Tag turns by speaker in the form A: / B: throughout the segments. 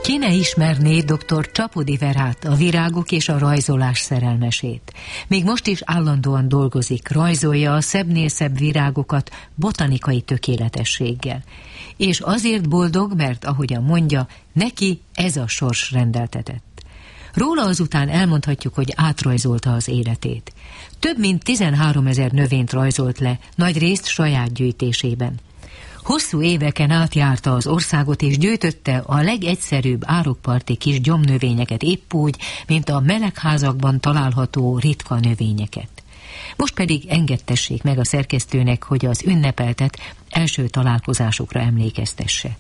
A: Ki ne ismerné dr. Csapody Verát, a virágok és a rajzolás szerelmesét. Még most is állandóan dolgozik, rajzolja a szebbnél szebb virágokat botanikai tökéletességgel. És azért boldog, mert ahogyan mondja, neki ez a sors rendeltetett. Róla azután elmondhatjuk, hogy átrajzolta az életét. Több mint 13 000 növényt rajzolt le, nagyrészt saját gyűjtésében. Hosszú éveken át járta az országot és gyűjtötte a legegyszerűbb árokparti kis gyomnövényeket épp úgy, mint a melegházakban található ritka növényeket. Most pedig engedtessék meg a szerkesztőnek, hogy az ünnepeltet első találkozásukra emlékeztesse.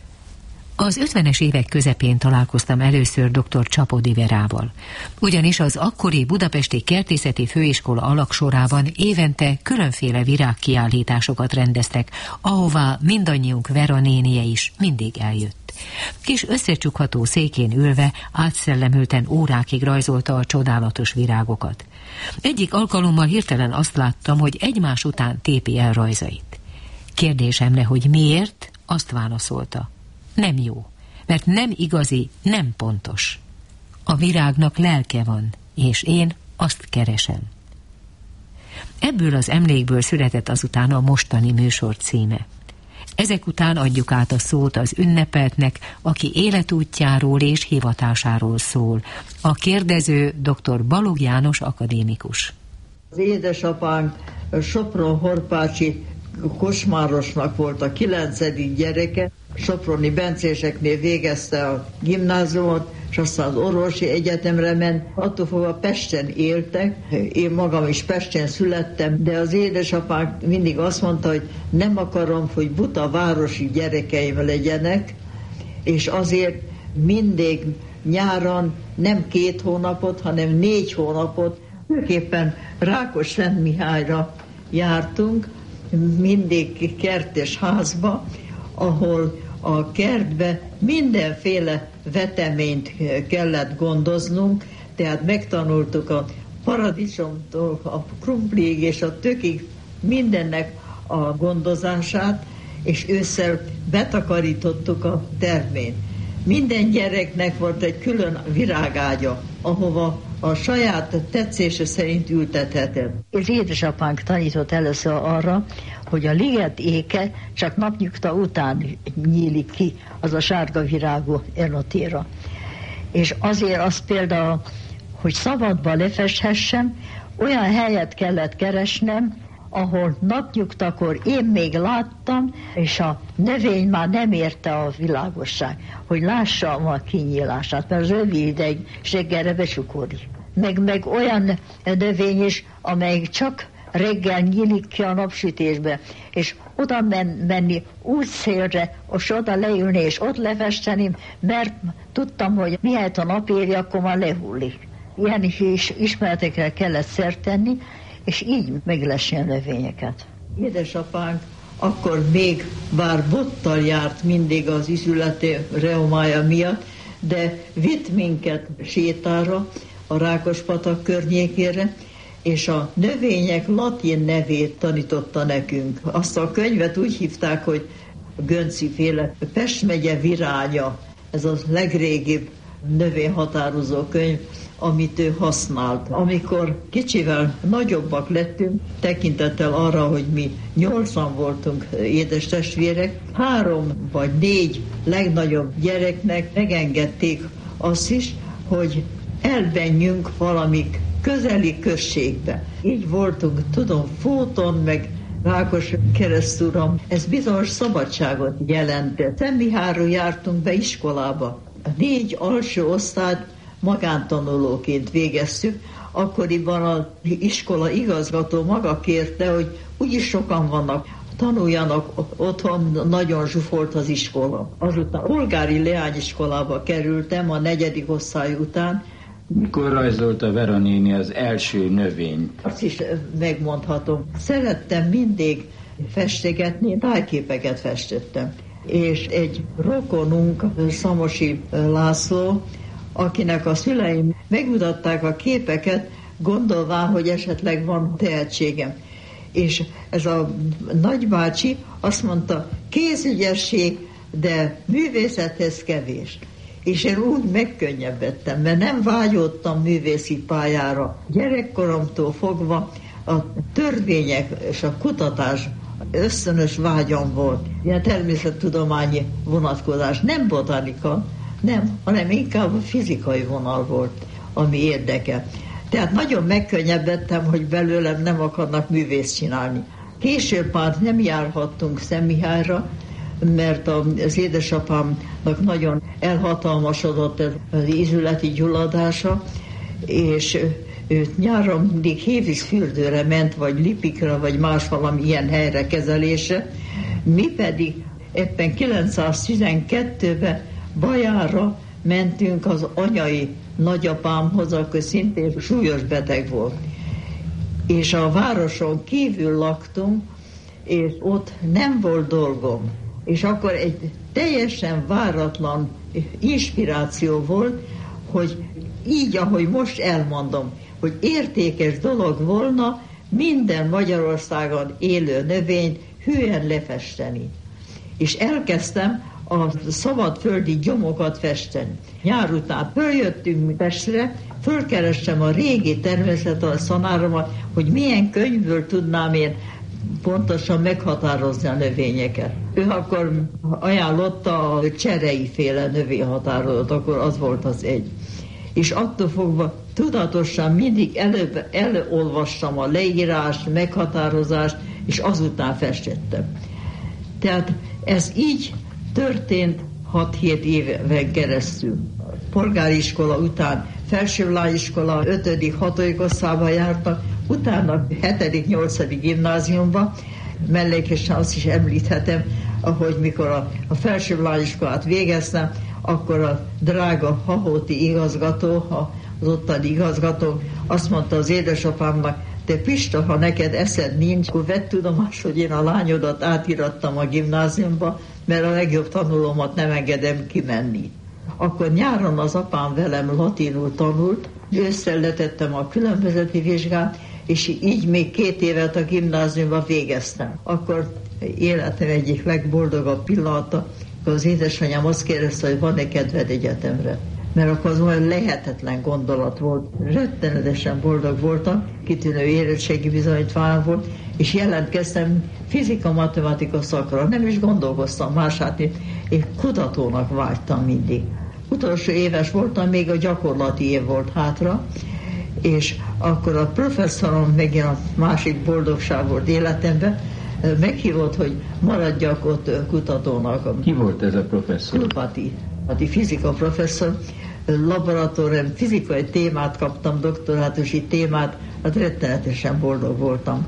A: Az 50-es évek közepén találkoztam először dr. Csapody Verával, ugyanis az akkori budapesti kertészeti főiskola alaksorában évente különféle virágkiállításokat rendeztek, ahová mindannyiunk Vera nénie is mindig eljött. Kis összecsukható székén ülve átszellemülten órákig rajzolta a csodálatos virágokat. Egyik alkalommal hirtelen azt láttam, hogy egymás után tépi el rajzait. Kérdésemre, hogy miért, azt válaszolta: nem jó, mert nem igazi, nem pontos. A virágnak lelke van, és én azt keresem. Ebből az emlékből született azután a mostani műsor címe. Ezek után adjuk át a szót az ünnepeltnek, aki életútjáról és hivatásáról szól. A kérdező dr. Balogh János akadémikus.
B: Az édesapánk Sopron-Horpácsi Kosmárosnak volt a 9. gyereke, soproni bencéseknél végezte a gimnáziumot, és aztán az orvosi egyetemre ment. Attól fogva Pesten éltek, én magam is Pesten születtem, de az édesapánk mindig azt mondta, hogy nem akarom, hogy buta városi gyerekeim legyenek, és azért mindig nyáron nem 2 hónapot, hanem 4 hónapot, főképpen Rákosszentmihályra jártunk, mindig kertes házba, ahol a kertbe mindenféle veteményt kellett gondoznunk, tehát megtanultuk a paradicsomtól a krumpliig és a tökig mindennek a gondozását, és ősszel betakarítottuk a terményt. Minden gyereknek volt egy külön virágágya, ahova a saját tetszése szerint ültethetett. És édesapánk tanított először arra, hogy a liget éke csak napnyugta után nyílik ki, az a sárga virágú enotéra. És azért az például, hogy szabadba lefeshessem, olyan helyet kellett keresnem, ahol napnyugtakor én még láttam, és a növény már nem érte a világosság, hogy lássam a kinyílását, mert az rövid ideig reggelre becsukodik. Meg olyan növény is, amely csak reggel nyílik ki a napsütésbe, és oda menni úgy szélre, és oda leülni, és ott lefesteni, mert tudtam, hogy mihelyt a nap éri, akkor már lehullik. Ilyen is ismeretekre kellett szert tenni, és így meglesni a növényeket. Édesapánk akkor még bár bottal járt mindig az izületi reumája miatt, de vitt minket sétára, a Rákospatak környékére, és a növények latin nevét tanította nekünk. Azt a könyvet úgy hívták, hogy Gönczi-féle Pest megye viránya. Ez a legrégibb növényhatározó könyv, amit ő használt. Amikor kicsivel nagyobbak lettünk, tekintettel arra, hogy mi 8-an voltunk édes testvérek, 3 vagy 4 legnagyobb gyereknek megengedték azt is, hogy elmenjünk valami közeli községbe. Így voltunk, tudom, Fóton, meg Rákoskeresztúron. Ez bizonyos szabadságot jelentett. Szentmihályról jártunk be iskolába. A 4 alsó osztályt magántanulóként végeztük. Akkoriban az iskola igazgató maga kérte, hogy úgyis sokan vannak, tanuljanak otthon, nagyon zsúfolt az iskola. Azután polgári leányiskolába kerültem a 4. osztály után.
C: Mikor rajzolta Vera néni az első növényt?
B: Azt is megmondhatom. Szerettem mindig festegetni, tájképeket festettem. És egy rokonunk, Szamosi László, akinek a szüleim megmutatták a képeket, gondolván, hogy esetleg van tehetségem. És ez a nagybácsi azt mondta, kézügyesség, de művészethez kevés. És én úgy megkönnyebbedtem, mert nem vágyódtam művészi pályára. Gyerekkoromtól fogva a törvények és a kutatás ösztönös vágyam volt. Ilyen természettudományi vonatkozás, nem botanika, nem, hanem inkább a fizikai vonal volt, ami érdekel. Tehát nagyon megkönnyebbedtem, hogy belőlem nem akarnak művészt csinálni. Később már nem járhattunk Szentmihályra, mert az édesapámnak nagyon elhatalmasodott az ízületi gyulladása, és őt nyáron mindig Hévízfürdőre ment, vagy Lipikra, vagy más valami ilyen helyre kezelése. Mi pedig éppen 912-ben Bajára mentünk az anyai nagyapámhoz, akkor szintén súlyos beteg volt. És a városon kívül laktunk, és ott nem volt dolgom. És akkor egy teljesen váratlan inspiráció volt, hogy így, ahogy most elmondom, hogy értékes dolog volna minden Magyarországon élő növényt hűen lefesteni. És elkezdtem a szabadföldi gyomokat festeni. Nyár után följöttünk Pestre, fölkerestem a régi természettanáromat, hogy milyen könyvből tudnám én pontosan meghatározni a növényeket. Ő akkor ajánlotta a cserei féle növényhatározót, akkor az volt az egy. És attól fogva tudatosan mindig előbb elolvastam a leírást, meghatározást, és azután festettem. Tehát ez így történt 6-7 éven keresztül. Polgáriskola után felsőlányiskola 5.-6. osztályba jártak, utána 7.-8. gimnáziumba, mellékesen azt is említhetem, ahogy mikor a felsőlányiskolát végeztem, akkor a drága Hahóti igazgató, az ottani igazgató azt mondta az édesapámnak, te Pista, ha neked eszed nincs, akkor vedd tudomást, hogy én a lányodat átirattam a gimnáziumba, mert a legjobb tanulómat nem engedem kimenni. Akkor nyáron az apám velem latinul tanult, ősszel letettem a különbözeti vizsgát, és így még 2 évet a gimnáziumban végeztem. Akkor életem egyik legboldogabb pillanata, akkor az édesanyám azt kérdezte, hogy van-e kedved egyetemre. Mert akkor az olyan lehetetlen gondolat volt. Rettenetesen boldog voltam, kitűnő érettségi bizonyítványom volt, és jelentkeztem fizika-matematika szakra. Nem is gondolkoztam mását, én kutatónak vágytam mindig. Utolsó éves voltam, még a gyakorlati év volt hátra, és akkor a professzorom, megint a másik boldogság volt életemben, meghívott, hogy maradjak ott kutatónak.
C: Ki volt ez a professzor?
B: Kulpati fizika professzor, laboratórium, fizikai témát kaptam, doktorátusi témát, hát rettenetesen boldog voltam.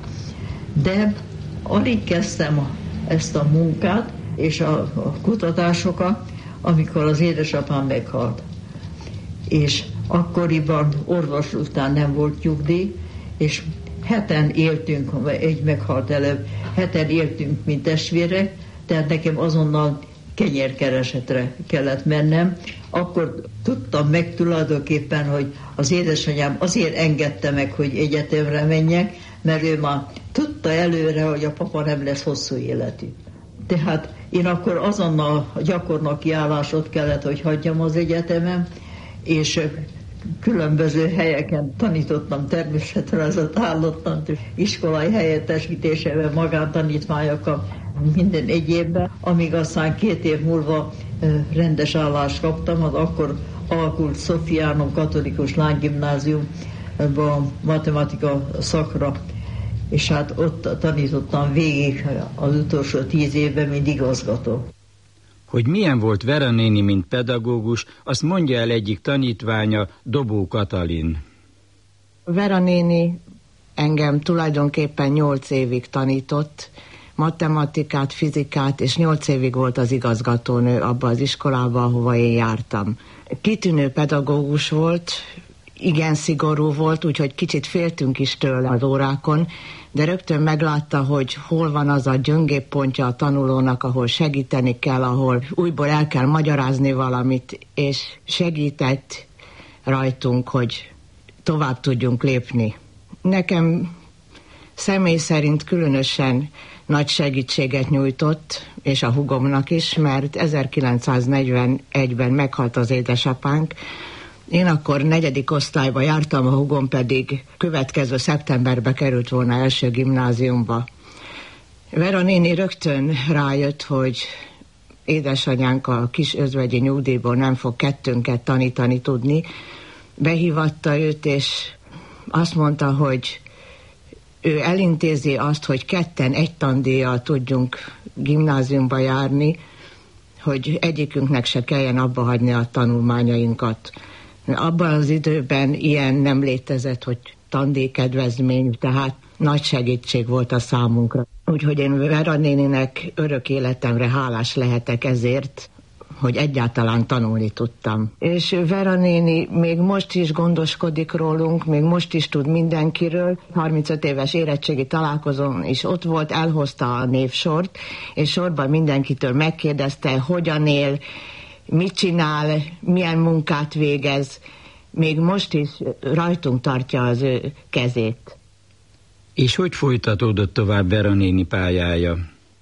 B: De alig kezdtem ezt a munkát és a kutatásokat, amikor az édesapám meghalt. És akkoriban orvos után nem volt nyugdíj, és 7-en éltünk, egy meghalt előbb, 7-en éltünk, mint testvérek, tehát nekem azonnal kenyérkeresetre kellett mennem. Akkor tudtam meg tulajdonképpen, hogy az édesanyám azért engedte meg, hogy egyetemre menjek, mert ő már tudta előre, hogy a papa nem lesz hosszú életű. Tehát én akkor azonnal a gyakornoki állásot kellett, hogy hagyjam az egyetemen, és különböző helyeken tanítottam, természetrajzot állottam, iskolai helyettesítésében, magántanítványokkal, minden egyébben, amíg aztán 2 év múlva rendes állást kaptam, az akkor alakult Szofiánum katolikus lánygimnáziumban matematika szakra, és hát ott tanítottam végig az utolsó 10 évben, mint igazgató.
D: Hogy milyen volt Vera néni, mint pedagógus, azt mondja el egyik tanítványa, Dobó Katalin.
E: Vera néni engem tulajdonképpen 8 évig tanított, matematikát, fizikát, és 8 évig volt az igazgatónő abban az iskolában, ahova én jártam. Kitűnő pedagógus volt, igen szigorú volt, úgyhogy kicsit féltünk is tőle az órákon, de rögtön meglátta, hogy hol van az a gyöngébb pontja a tanulónak, ahol segíteni kell, ahol újból el kell magyarázni valamit, és segített rajtunk, hogy tovább tudjunk lépni. Nekem személy szerint különösen nagy segítséget nyújtott, és a hugomnak is, mert 1941-ben meghalt az édesapánk. Én akkor 4. osztályba jártam, a hugom pedig következő szeptemberbe került volna első gimnáziumba. Vera néni rögtön rájött, hogy édesanyánk a kis özvegyi nyugdíjból nem fog kettőnket tanítani tudni. Behívatta őt, és azt mondta, hogy ő elintézi azt, hogy ketten egy tandíjjal tudjunk gimnáziumba járni, hogy egyikünknek se kelljen abba hagyni a tanulmányainkat. Abban az időben ilyen nem létezett, hogy tandíjkedvezmény, tehát nagy segítség volt a számunkra. Úgyhogy én Vera néninek örök életemre hálás lehetek ezért, hogy egyáltalán tanulni tudtam. És Vera néni még most is gondoskodik rólunk, még most is tud mindenkiről. 35 éves érettségi találkozón is ott volt, elhozta a névsort, és sorban mindenkitől megkérdezte, hogyan él, mit csinál, milyen munkát végez. Még most is rajtunk tartja az ő kezét.
D: És hogy folytatódott tovább Vera néni pályája?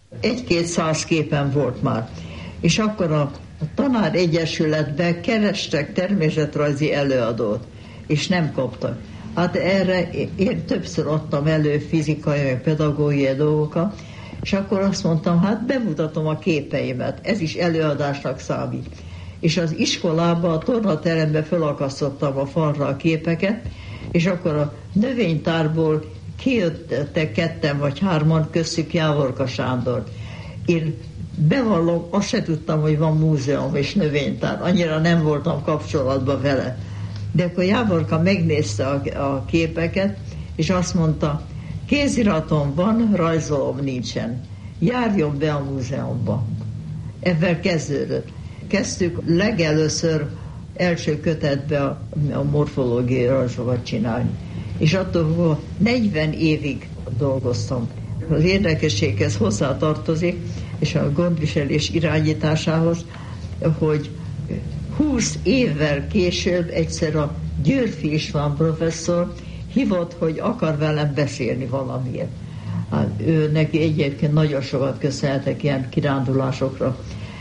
B: 1-200 képen volt már. És akkor a Tanár Egyesületben kerestek természetrajzi előadót, és nem kaptak. Hát erre én többször adtam elő fizikai, meg pedagógiai dolgokat, és akkor azt mondtam, hát bemutatom a képeimet, ez is előadásnak számít. És az iskolában, a tornateremben felakasztottam a falra a képeket, és akkor a növénytárból kijöttek 2 vagy 3, köztük Jávorka Sándor. Én bevallom, azt se tudtam, hogy van múzeum és növénytár. Annyira nem voltam kapcsolatban vele. De akkor Jávorka megnézte a képeket, és azt mondta, kéziratom van, rajzolom nincsen. Járjon be a múzeumba. Ebben kezdődött. Kezdtük legelőször első kötetbe a morfológiai rajzokat csinálni. És attól 40 évig dolgoztam. Az érdekességhez hozzátartozik, és a gondviselés irányításához, hogy 20 évvel később egyszer a Győrfi István professzor hívott, hogy akar velem beszélni valamiért. Hát, ő neki egyébként nagyon sokat köszönhetek ilyen kirándulásokra.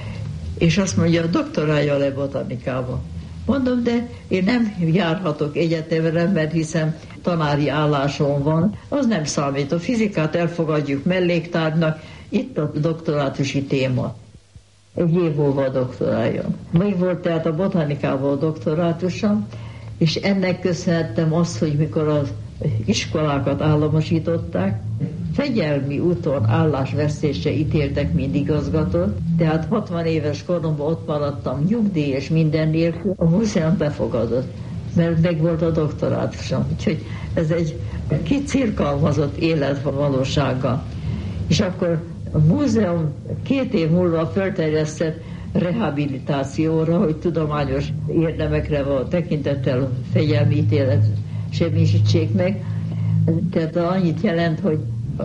B: És azt mondja, doktorálja le botanikába. Mondom, de én nem járhatok egyetemre, mert hiszen tanári állásom van, az nem számít. A fizikát elfogadjuk melléktárgynak, itt a doktorátusi téma. Egy év múlva doktoráljon. Még volt tehát a botanikával a doktorátusom, és ennek köszönhettem azt, hogy mikor az iskolákat államosították, fegyelmi úton állásvesztésre ítéltek, mint igazgatót, tehát 60 éves koromban ott maradtam, nyugdíj és minden nélkül, a múzeum befogadott, mert meg volt a doktorátusom. Úgyhogy ez egy kicirkalmazott élet valósággal. És akkor a múzeum 2 év múlva felterjesztett rehabilitációra, hogy tudományos érdemekre van tekintettel fegyelmi ítélet semmisítsék meg. Tehát annyit jelent, hogy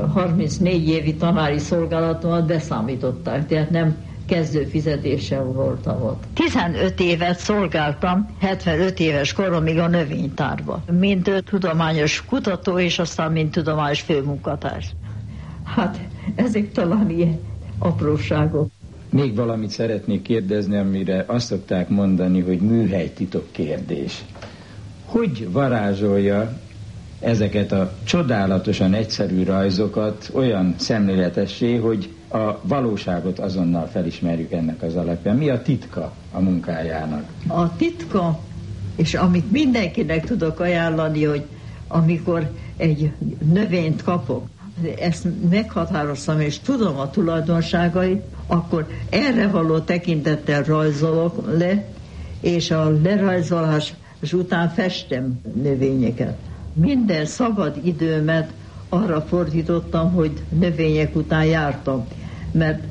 B: 34 évi tanári szolgálatomat beszámították, tehát nem kezdő fizetéssel voltam ott. 15 évet szolgáltam, 75 éves koromig a növénytárba, mint tudományos kutató, és aztán mint tudományos főmunkatárs. Hát ezek talán ilyen apróságok.
C: Még valamit szeretnék kérdezni, amire azt szokták mondani, hogy műhelytitok kérdés. Hogy varázsolja ezeket a csodálatosan egyszerű rajzokat olyan szemléletessé, hogy a valóságot azonnal felismerjük ennek az alapján? Mi a titka a munkájának?
B: A titka, és amit mindenkinek tudok ajánlani, hogy amikor egy növényt kapok, ezt meghatároztam, és tudom a tulajdonságait, akkor erre való tekintettel rajzolok le, és a lerajzolás után festem növényeket. Minden szabad időmet arra fordítottam, hogy növények után jártam, mert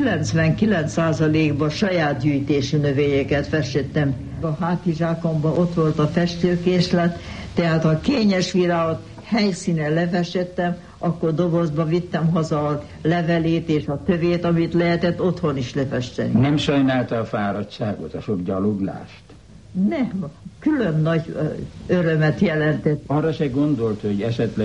B: 99%-ban saját gyűjtésű növényeket festettem. A hátizsákomban ott volt a festőkészlet, tehát a kényes virágot helyszínen lefestettem, akkor dobozba vittem haza a levelét és a tövét, amit lehetett otthon is lefesteni.
C: Nem sajnálta a fáradtságot, a sok gyaloglást?
B: Nem, külön nagy örömet jelentett.
C: Arra se gondolt, hogy esetleg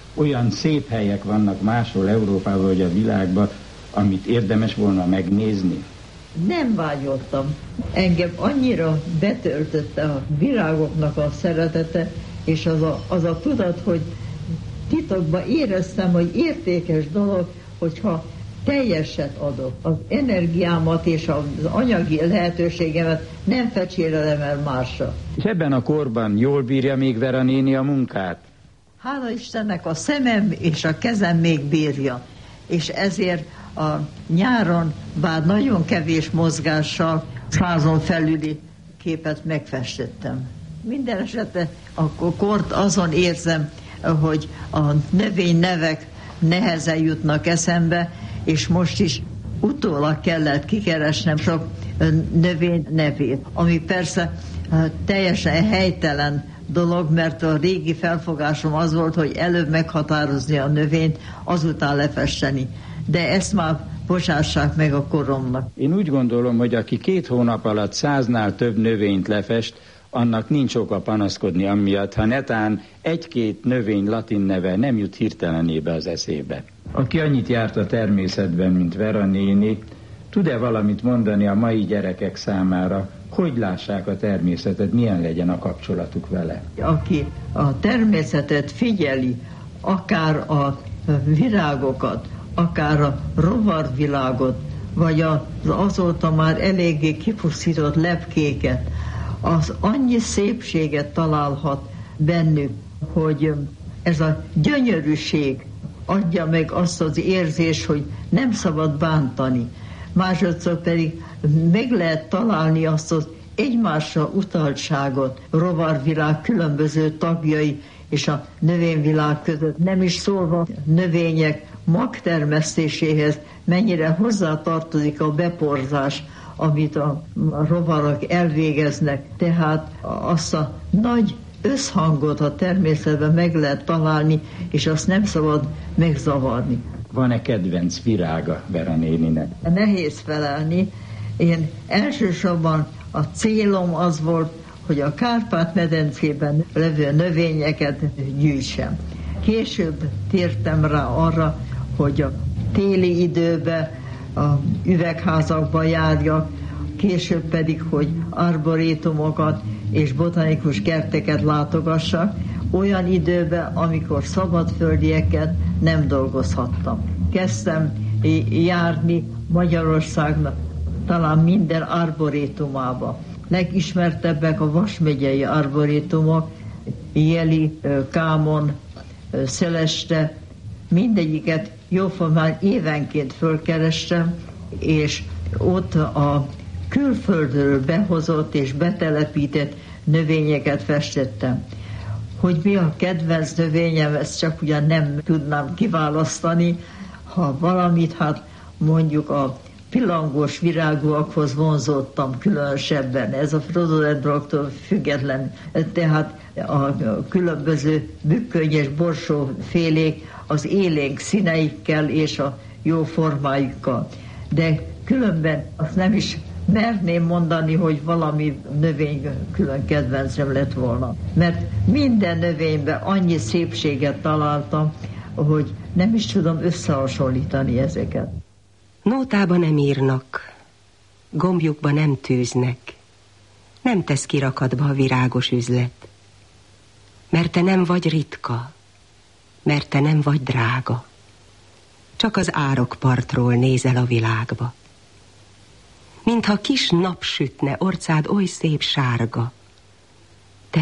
C: olyan szép helyek vannak máshol Európában vagy a világban, amit érdemes volna megnézni?
B: Nem vágyottam. Engem annyira betöltötte a virágoknak a szeretete, és az a tudat, hogy titokban éreztem, hogy értékes dolog, hogyha teljeset adok. Az energiámat és az anyagi lehetőségemet nem fecsérelem el másra.
C: És ebben a korban jól bírja még Vera néni a munkát?
B: Hála Istennek a szemem és a kezem még bírja. És ezért a nyáron, bár nagyon kevés mozgással 100-on felüli képet megfestettem. Minden esetre a kort azon érzem, hogy a növénynevek nehezen jutnak eszembe, és most is utólag kellett kikeresnem sok növény nevét, ami persze teljesen helytelen dolog, mert a régi felfogásom az volt, hogy előbb meghatározni a növényt, azután lefesteni. De ezt már bocsássák meg a koromnak.
C: Én úgy gondolom, hogy aki 2 hónap alatt 100-nál több növényt lefest, annak nincs oka panaszkodni amiatt, ha netán 1-2 növény latin neve nem jut hirtelenébe az eszébe. Aki annyit járt a természetben, mint Vera néni, tud-e valamit mondani a mai gyerekek számára, hogy lássák a természetet, milyen legyen a kapcsolatuk vele?
B: Aki a természetet figyeli, akár a virágokat, akár a rovarvilágot, vagy az azóta már eléggé kipusztított lepkéket, az annyi szépséget találhat bennük, hogy ez a gyönyörűség adja meg azt az érzést, hogy nem szabad bántani. Másodszor pedig meg lehet találni azt az egymásra utaltságot, rovarvilág különböző tagjai és a növényvilág között. Nem is szólva növények magtermesztéséhez mennyire hozzátartozik a beporzás, amit a rovarok elvégeznek. Tehát azt a nagy összhangot a természetben meg lehet találni, és azt nem szabad megzavarni.
C: Van-e kedvenc virága Vera néninek?
B: Nehéz felelni. Én elsősorban a célom az volt, hogy a Kárpát-medencében levő növényeket gyűjtsem. Később tértem rá arra, hogy a téli időben a üvegházakba járjak, később pedig, hogy arborétumokat és botanikus kerteket látogassak, olyan időben, amikor szabadföldieket nem dolgozhattam. Kezdtem járni Magyarországnak talán minden arborétumába. Legismertebbek a Vas megyei arborétumok, Jeli, Kámon, Szeleste, mindegyiket jóformán évenként fölkerestem, és ott a külföldről behozott és betelepített növényeket festettem. Hogy mi a kedvenc növényem, ezt csak ugyan nem tudnám kiválasztani, ha valamit, hát mondjuk a pillangós virágúakhoz vonzódtam különösebben, ez a rhododendronoktól független, tehát a különböző bükköny és borsó félék az élénk színeikkel és a jó formájukkal. De különben azt nem is merném mondani, hogy valami növény külön kedvencem lett volna. Mert minden növényben annyi szépséget találtam, hogy nem is tudom összehasonlítani ezeket.
F: Nótába nem írnak, gombjukba nem tűznek, nem tesz kirakatba a virágos üzlet. Mert te nem vagy ritka, mert te nem vagy drága. Csak az árokpartról nézel a világba. Mintha kis nap sütne, orcád oly szép sárga. Te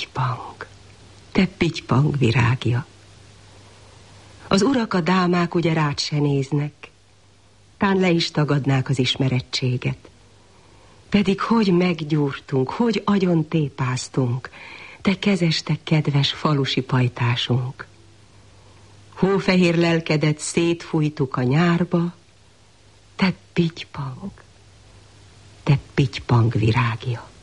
F: pittypang virágja. Az urak, a dámák ugye rád se néznek, tán le is tagadnák az ismerettséget. Pedig hogy meggyúrtunk, hogy agyon tépáztunk, te kezes, te kedves falusi pajtásunk. Hófehér lelkedet szétfújtuk a nyárba, te pittypang virágja.